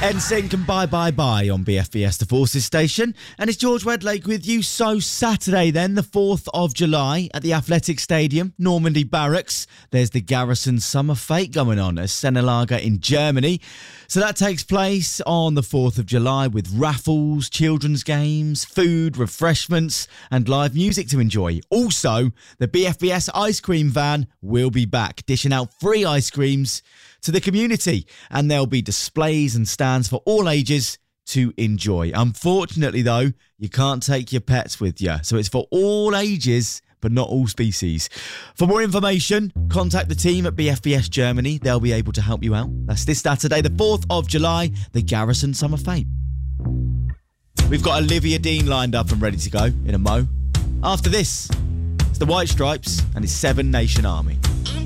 NSYNC and Bye Bye Bye on BFBS The Forces station. And it's George Wedlake with you. So Saturday then, the 4th of July at the Athletic Stadium, Normandy Barracks. There's the Garrison Summer Fete going on at Sennelager in Germany. So that takes place on the 4th of July with raffles, children's games, food, refreshments and live music to enjoy. Also, the BFBS ice cream van will be back, dishing out free ice creams to the community, and there'll be displays and stands for all ages to enjoy. Unfortunately though, you can't take your pets with you, so it's for all ages but not all species. For more information, contact the team at BFBS Germany. They'll be able to help you out. That's this Saturday, the 4th of July, the Garrison Summer Fete. We've got Olivia Dean lined up and ready to go in a mo. After this, it's the White Stripes and his Seven Nation Army.